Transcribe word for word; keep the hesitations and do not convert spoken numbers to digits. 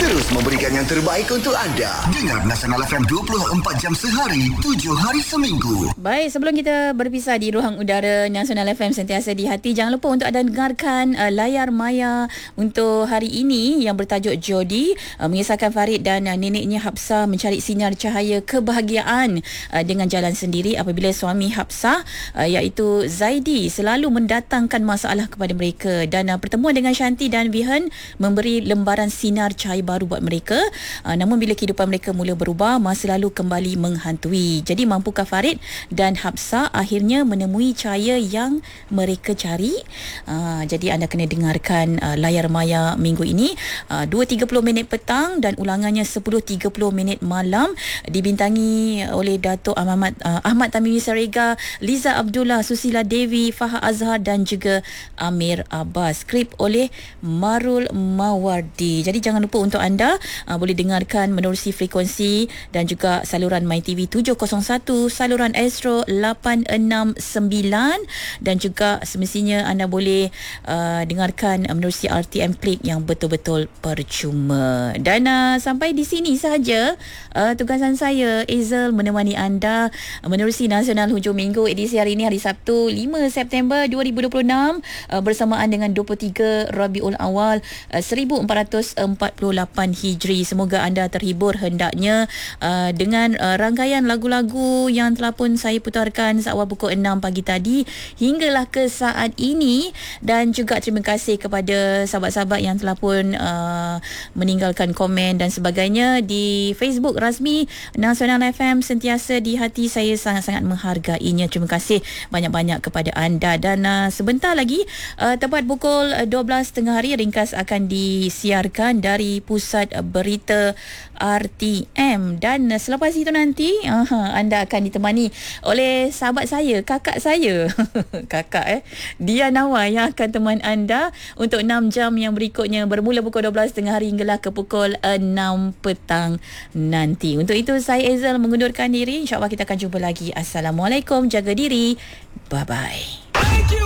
Terus memberikan yang terbaik untuk anda. Dengar Nasional F M dua puluh empat jam sehari, tujuh hari seminggu. Baik, sebelum kita berpisah di ruang udara Nasional F M sentiasa di hati, jangan lupa untuk anda dengarkan uh, Layar Maya untuk hari ini yang bertajuk Jodi, uh, mengisahkan Farid dan uh, neneknya Hapsah mencari sinar cahaya kebahagiaan uh, dengan jalan sendiri apabila suami Hapsah uh, iaitu Zaidi selalu mendatangkan masalah kepada mereka, dan uh, pertemuan dengan Shanti dan Vihan memberi lembaran sinar cahaya baru buat mereka. Uh, namun bila kehidupan mereka mula berubah, masa lalu kembali menghantui. Jadi mampukah Farid dan Hapsah akhirnya menemui cahaya yang mereka cari? Uh, jadi anda kena dengarkan uh, Layar Maya minggu ini uh, dua tiga puluh minit petang dan ulangannya sepuluh tiga puluh minit malam, dibintangi oleh Dato' Ahmad uh, Ahmad Tamimi Sarega, Liza Abdullah, Susila Devi, Fahad Azhar dan juga Amir Abbas. Skrip oleh Marul Mawardi. Jadi jangan lupa untuk anda uh, boleh dengarkan menerusi frekuensi dan juga saluran MyTV tujuh kosong satu, saluran Astro lapan enam sembilan, dan juga semestinya anda boleh uh, dengarkan uh, menerusi R T M Click yang betul-betul percuma. Dan uh, sampai di sini sahaja uh, tugasan saya, Hazel, menemani anda uh, menerusi Nasional Hujung Minggu edisi hari ini, hari Sabtu lima September dua ribu dua puluh enam, uh, bersamaan dengan dua puluh tiga Rabiul Awal uh, seribu empat ratus empat puluh lapan Hijri. Semoga anda terhibur hendaknya uh, dengan uh, rangkaian lagu-lagu yang telah pun saya putarkan seawal pukul enam pagi tadi hinggalah ke saat ini, dan juga terima kasih kepada sahabat-sahabat yang telah pun uh, meninggalkan komen dan sebagainya di Facebook rasmi Nasional F M. Sentiasa di hati, saya sangat-sangat menghargainya. Terima kasih banyak-banyak kepada anda. Dan uh, sebentar lagi uh, tepat pukul dua belas tengah hari, ringkas akan disiarkan dari Pusat Berita R T M, dan uh, selepas itu nanti uh, anda akan ditemani oleh sahabat saya, kakak saya kakak eh Dia Nawai, yang akan teman anda untuk enam jam yang berikutnya, bermula pukul dua belas tengah hari hinggalah ke pukul enam petang nanti. Untuk itu saya Hazel mengundurkan diri. InsyaAllah kita akan jumpa lagi. Assalamualaikum, jaga diri, bye bye.